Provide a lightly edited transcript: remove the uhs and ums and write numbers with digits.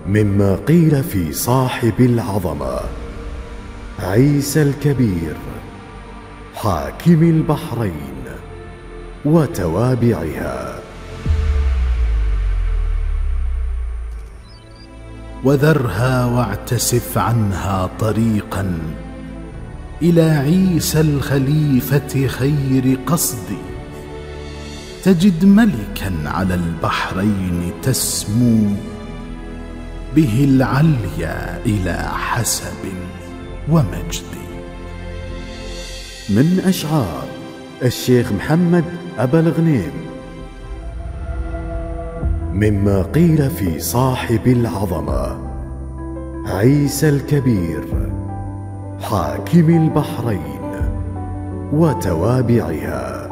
مما قيل في صاحب العظمة عيسى الكبير حاكم البحرين وتوابعها. وذرها واعتسف عنها طريقا إلى عيسى الخليفة خير قصدي، تجد ملكا على البحرين تسمو به العليا إلى حسب ومجد. من أشعار الشيخ محمد أبا الغنيم. مما قيل في صاحب العظمة عيسى الكبير حاكم البحرين وتوابعها.